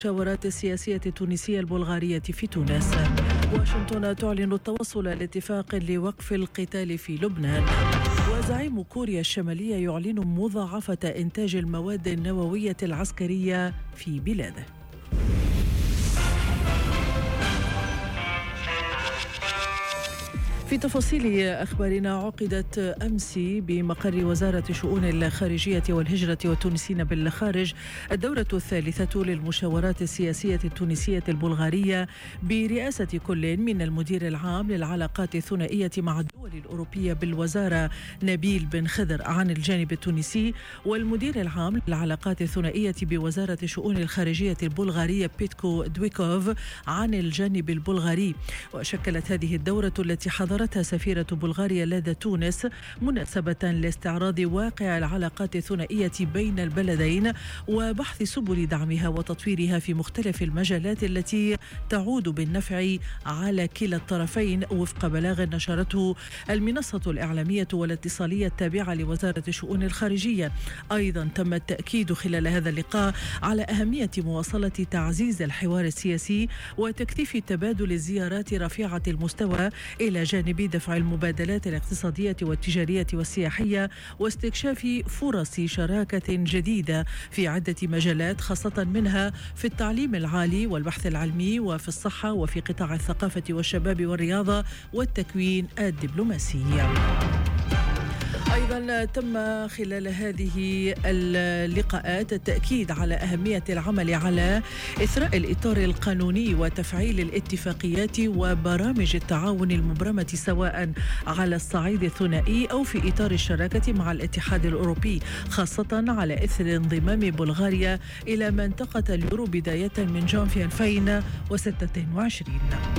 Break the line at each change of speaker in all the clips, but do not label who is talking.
المشاورات السياسية التونسية البلغارية في تونس. واشنطن تعلن التوصل لاتفاق لوقف القتال في لبنان. وزعيم كوريا الشمالية يعلن مضاعفة إنتاج المواد النووية العسكرية في بلاده. في تفاصيل أخبارنا، عقدت أمس بمقر وزارة شؤون الخارجية والهجرة والتونسيين بالخارج الدورة الثالثة للمشاورات السياسية التونسية البلغارية برئاسة كل من المدير العام للعلاقات الثنائية مع الدول الأوروبية بالوزارة نبيل بن خضر عن الجانب التونسي، والمدير العام للعلاقات الثنائية بوزارة شؤون الخارجية البلغارية بيتكو دويكوف عن الجانب البلغاري. وشكلت هذه الدورة التي حضرتها سفيرة بلغاريا لدى تونس مناسبة لاستعراض واقع العلاقات الثنائية بين البلدين وبحث سبل دعمها وتطويرها في مختلف المجالات التي تعود بالنفع على كلا الطرفين، وفق بلاغ نشرته المنصة الإعلامية والاتصالية التابعة لوزارة الشؤون الخارجية. أيضا تم التأكيد خلال هذا اللقاء على أهمية مواصلة تعزيز الحوار السياسي وتكثيف تبادل الزيارات رفيعة المستوى إلى جانب دفع المبادلات الاقتصادية والتجارية والسياحية واستكشاف فرص شراكة جديدة في عدة مجالات، خاصة منها في التعليم العالي والبحث العلمي وفي الصحة وفي قطاع الثقافة والشباب والرياضة والتكوين الدبلوماسي. أيضا تم خلال هذه اللقاءات التأكيد على أهمية العمل على إثراء الإطار القانوني وتفعيل الاتفاقيات وبرامج التعاون المبرمة سواء على الصعيد الثنائي أو في إطار الشراكة مع الاتحاد الأوروبي، خاصة على إثر انضمام بلغاريا إلى منطقة اليورو بداية من جانفي 2026.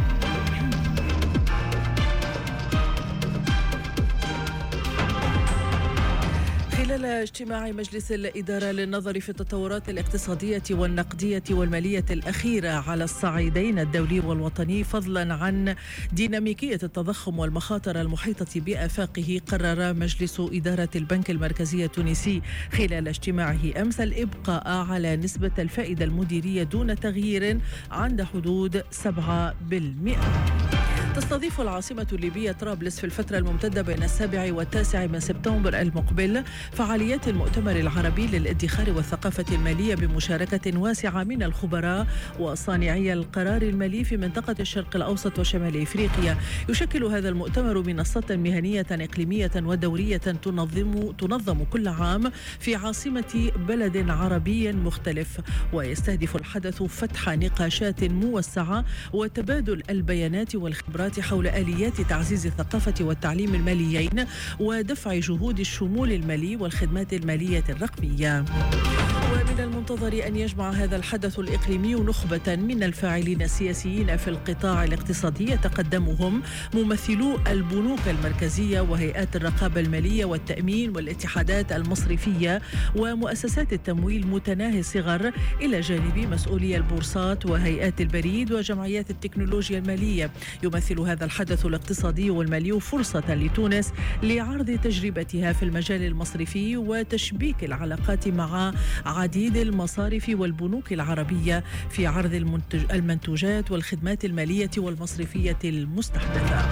خلال اجتماع مجلس الإدارة للنظر في التطورات الاقتصادية والنقدية والمالية الأخيرة على الصعيدين الدولي والوطني، فضلا عن ديناميكية التضخم والمخاطر المحيطة بآفاقه، قرر مجلس إدارة البنك المركزي التونسي خلال اجتماعه أمس الإبقاء على نسبة الفائدة المديرية دون تغيير عند حدود 7%. تستضيف العاصمة الليبية طرابلس في الفترة الممتدة بين 7 و9 من سبتمبر المقبل فعاليات المؤتمر العربي للادخار والثقافة المالية بمشاركة واسعة من الخبراء وصانعي القرار المالي في منطقة الشرق الأوسط وشمال إفريقيا. يشكل هذا المؤتمر منصة مهنية إقليمية ودورية تنظم كل عام في عاصمة بلد عربي مختلف، ويستهدف الحدث فتح نقاشات موسعة وتبادل البيانات والخبرات حول آليات تعزيز الثقافة والتعليم الماليين ودفع جهود الشمول المالي والخدمات المالية الرقمية. ومن المنتظر أن يجمع هذا الحدث الإقليمي نخبة من الفاعلين السياسيين في القطاع الاقتصادي يتقدمهم ممثلو البنوك المركزية وهيئات الرقابة المالية والتأمين والاتحادات المصرفية ومؤسسات التمويل متناهي الصغر، إلى جانب مسؤولي البورصات وهيئات البريد وجمعيات التكنولوجيا المالية. يمثل هذا الحدث الاقتصادي والمالي فرصة لتونس لعرض تجربتها في المجال المصرفي وتشبيك العلاقات مع عديد المصارف والبنوك العربية في عرض المنتوجات والخدمات المالية والمصرفية المستحدثة.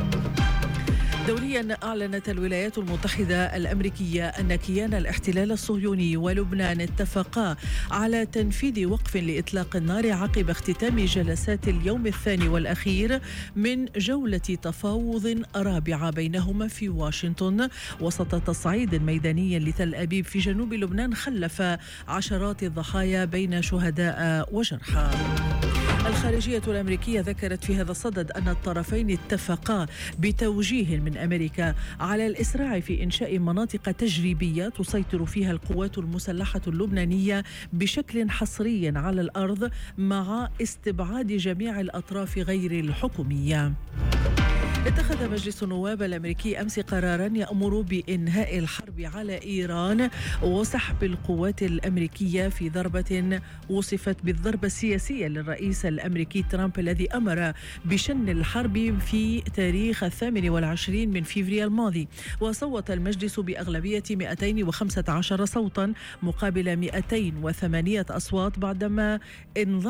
دوليا، أعلنت الولايات المتحدة الأمريكية أن كيان الاحتلال الصهيوني ولبنان اتفقا على تنفيذ وقف لإطلاق النار عقب اختتام جلسات اليوم الثاني والأخير من جولة تفاوض رابعة بينهما في واشنطن وسط تصعيد ميداني لتل أبيب في جنوب لبنان خلف عشرات الضحايا بين شهداء وجرحى. الخارجية الأمريكية ذكرت في هذا الصدد أن الطرفين اتفقا بتوجيه من أمريكا على الإسراع في إنشاء مناطق تجريبية تسيطر فيها القوات المسلحة اللبنانية بشكل حصري على الأرض مع استبعاد جميع الأطراف غير الحكومية. اتخذ مجلس النواب الأمريكي أمس قراراً يأمر بإنهاء الحرب على إيران وسحب القوات الأمريكية في ضربة وصفت بالضربة السياسية للرئيس الأمريكي ترامب الذي أمر بشن الحرب في تاريخ 28 من فبراير الماضي. وصوت المجلس بأغلبية 215 صوتاً مقابل 208 أصوات بعدما انضم